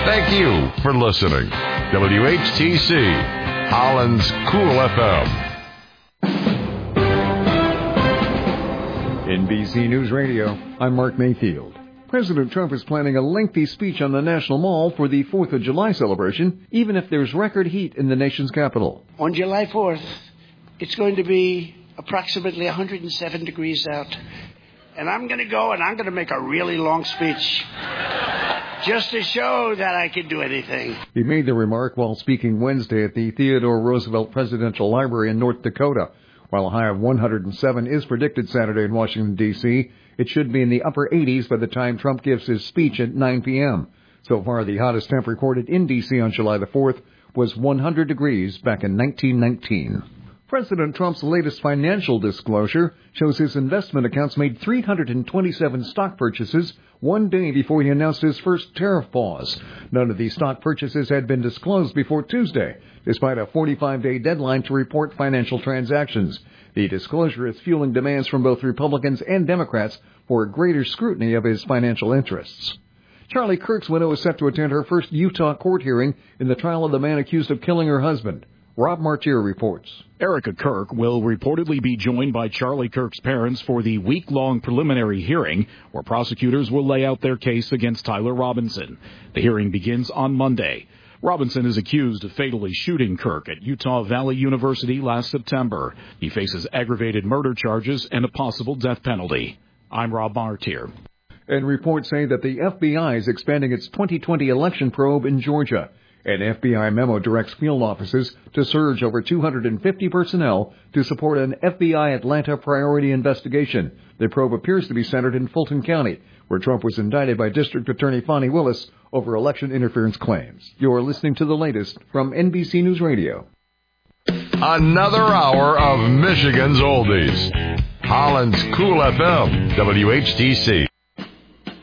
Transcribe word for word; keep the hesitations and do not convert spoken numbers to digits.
Thank you for listening. W H T C, Holland's Cool F M. N B C News Radio, I'm Mark Mayfield. President Trump is planning a lengthy speech on the National Mall for the fourth of July celebration, even if there's record heat in the nation's capital. On July fourth, it's going to be approximately one hundred seven degrees out. And I'm going to go and I'm going to make a really long speech just to show that I can do anything. He made the remark while speaking Wednesday at the Theodore Roosevelt Presidential Library in North Dakota. While a high of one hundred seven is predicted Saturday in Washington, D C, it should be in the upper eighties by the time Trump gives his speech at nine p.m. So far, the hottest temp recorded in D C on July the fourth was one hundred degrees back in nineteen nineteen. President Trump's latest financial disclosure shows his investment accounts made three hundred twenty-seven stock purchases one day before he announced his first tariff pause. None of these stock purchases had been disclosed before Tuesday, despite a forty-five day deadline to report financial transactions. The disclosure is fueling demands from both Republicans and Democrats for greater scrutiny of his financial interests. Charlie Kirk's widow is set to attend her first Utah court hearing in the trial of the man accused of killing her husband. Rob Martier reports. Erica Kirk will reportedly be joined by Charlie Kirk's parents for the week-long preliminary hearing where prosecutors will lay out their case against Tyler Robinson. The hearing begins on Monday. Robinson is accused of fatally shooting Kirk at Utah Valley University last September. He faces aggravated murder charges and a possible death penalty. I'm Rob Martier. And reports say that the F B I is expanding its twenty twenty election probe in Georgia. An F B I memo directs field offices to surge over two hundred fifty personnel to support an F B I Atlanta priority investigation. The probe appears to be centered in Fulton County, where Trump was indicted by District Attorney Fani Willis over election interference claims. You're listening to the latest from N B C News Radio. Another hour of Michigan's Oldies. Holland's Cool F M, W H T C.